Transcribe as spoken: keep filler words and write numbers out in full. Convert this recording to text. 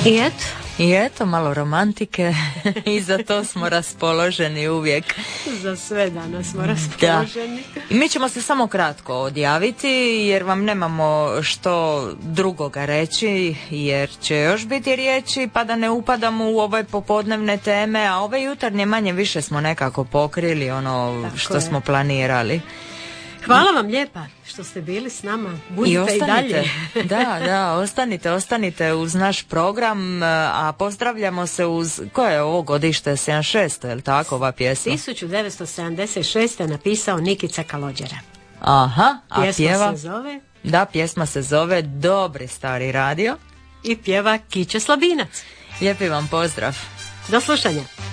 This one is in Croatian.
I eto. I eto, malo romantike i za to smo raspoloženi uvijek. Za sve danas smo raspoloženi. Da. I mi ćemo se samo kratko odjaviti jer vam nemamo što drugoga reći, jer će još biti riječi pa da ne upadamo u ove popodnevne teme, a ove jutarnje manje više smo nekako pokrili ono Tako što je. smo planirali. Hvala vam lijepa što ste bili s nama. Budite i, i dalje. Da, da, ostanite, ostanite uz naš program, a pozdravljamo se uz, koje je ovo godište, sedamdeset šesto, je li tako ova pjesma? tisuću devetsto sedamdeset šeste napisao Nikica Kalođera. Aha, a pjesma pjeva? se zove? Da, pjesma se zove Dobri stari radio. I pjeva Kiće Slabinac. Lijepi vam pozdrav. Do slušanja.